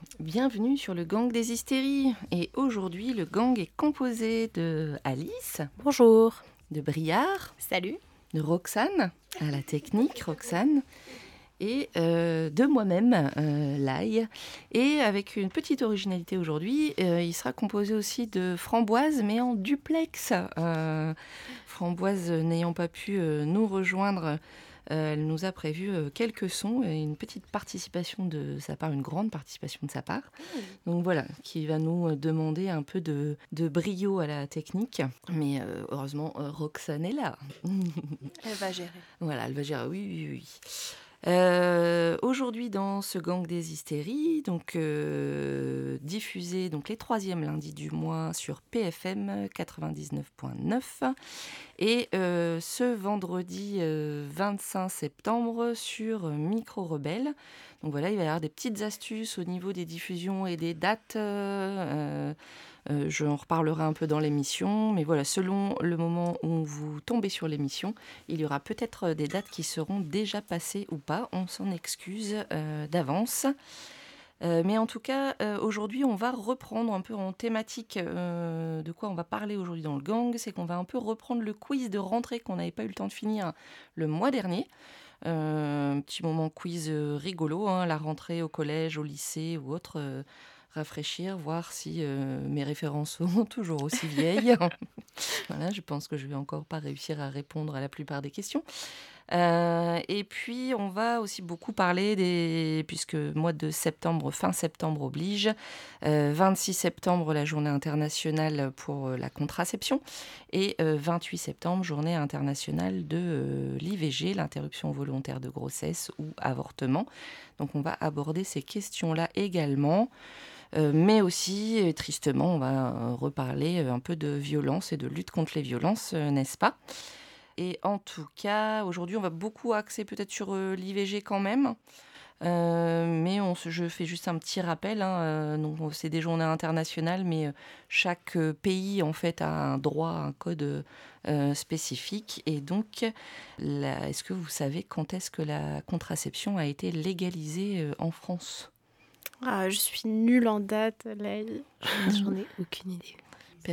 Bienvenue sur le gang des hystéries. Et aujourd'hui, le gang est composé de Alice, Bonjour. de Briard, Salut. de Roxane, à la technique, Roxane, et de moi-même, Laï. Et avec une petite originalité aujourd'hui, il sera composé aussi de Framboise, mais en duplex. Framboise n'ayant pas pu nous rejoindre, elle nous a prévu quelques sons et une petite participation de sa part, une grande participation de sa part. Donc voilà, qui va nous demander un peu de brio à la technique. Mais heureusement, Roxane est là. Elle va gérer. Voilà, elle va gérer, oui, oui, oui. Aujourd'hui dans ce gang des hystéries, donc diffusé donc les troisièmes lundis du mois sur PFM 99.9 et ce vendredi 25 septembre sur Micro Rebelle. Donc voilà, il va y avoir des petites astuces au niveau des diffusions et des dates. J'en reparlerai un peu dans l'émission, mais voilà, selon le moment où vous tombez sur l'émission, il y aura peut-être des dates qui seront déjà passées ou pas. On s'en excuse d'avance. Mais en tout cas, aujourd'hui, on va reprendre un peu en thématique de quoi on va parler aujourd'hui dans le gang. C'est qu'on va un peu reprendre le quiz de rentrée qu'on n'avait pas eu le temps de finir le mois dernier. Un petit moment quiz rigolo, hein, la rentrée au collège, au lycée ou autre. Rafraîchir, voir si mes références sont toujours aussi vieilles. Voilà, je pense que je vais encore pas réussir à répondre à la plupart des questions. Et puis, on va aussi beaucoup parler puisque mois de septembre, fin septembre oblige, 26 septembre, la journée internationale pour la contraception, et 28 septembre, journée internationale de l'IVG, l'interruption volontaire de grossesse ou avortement. Donc, on va aborder ces questions-là également. Mais aussi, tristement, on va reparler un peu de violence et de lutte contre les violences, n'est-ce pas ? Et en tout cas, aujourd'hui, on va beaucoup axer peut-être sur l'IVG quand même. Mais je fais juste un petit rappel, hein, donc c'est des journées internationales, mais chaque pays en fait a un droit, un code spécifique. Et donc, est-ce que vous savez quand est-ce que la contraception a été légalisée en France ? Ah, je suis nulle en date, là. J'en ai aucune idée. Personne ?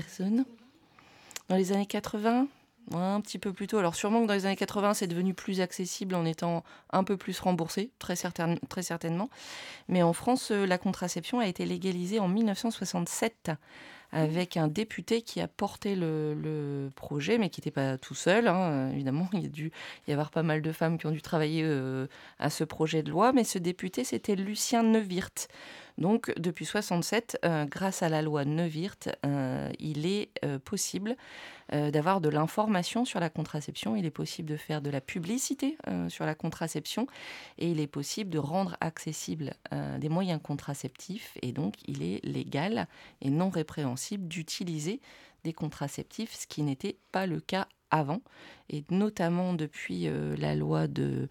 Dans les années 80 ? Ouais, un petit peu plus tôt. Alors sûrement que dans les années 80, c'est devenu plus accessible en étant un peu plus remboursé, très certainement. Mais en France, la contraception a été légalisée en 1967 avec un député qui a porté le projet, mais qui n'était pas tout seul, hein. Évidemment, il y a dû y avoir pas mal de femmes qui ont dû travailler à ce projet de loi, mais ce député, c'était Lucien Neuwirth. Donc, depuis 67, grâce à la loi Neuwirth, il est possible d'avoir de l'information sur la contraception, il est possible de faire de la publicité sur la contraception et il est possible de rendre accessibles des moyens contraceptifs et donc il est légal et non répréhensible d'utiliser des contraceptifs, ce qui n'était pas le cas avant, et notamment depuis la loi de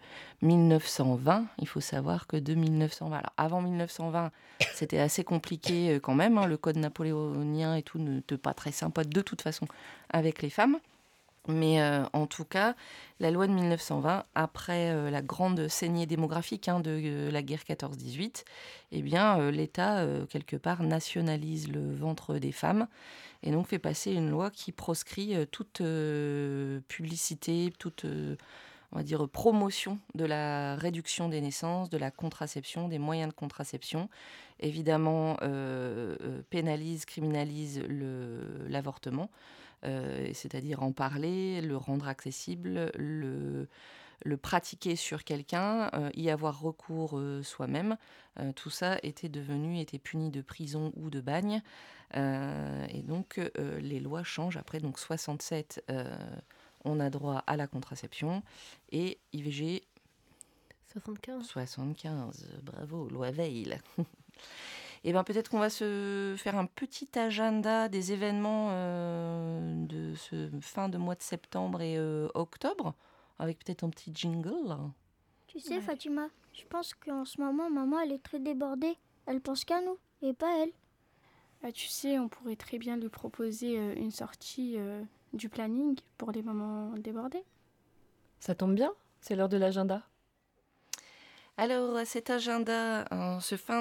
1920. Il faut savoir que de 1920, alors avant 1920, c'était assez compliqué quand même, hein, le code napoléonien et tout n'était pas très sympa de toute façon avec les femmes. Mais en tout cas, la loi de 1920, après la grande saignée démographique de la guerre 14-18, eh bien, l'État, quelque part, nationalise le ventre des femmes et donc fait passer une loi qui proscrit toute publicité, toute, on va dire, promotion de la réduction des naissances, de la contraception, des moyens de contraception. Évidemment, pénalise, criminalise l'avortement. C'est-à-dire en parler, le rendre accessible, le pratiquer sur quelqu'un, y avoir recours soi-même. Tout ça était puni de prison ou de bagne. Et donc, les lois changent. Après, donc 67, on a droit à la contraception. Et IVG, 75. 75. Bravo, loi Veil. Et bien peut-être qu'on va se faire un petit agenda des événements de ce fin de mois de septembre et octobre, avec peut-être un petit jingle. Tu sais, Fatima, je pense qu'en ce moment, maman, elle est très débordée. Elle pense qu'à nous, et pas elle. Ah, tu sais, on pourrait très bien lui proposer une sortie du planning pour les mamans débordées. Ça tombe bien, c'est l'heure de l'agenda. Alors, cet agenda, en ce fin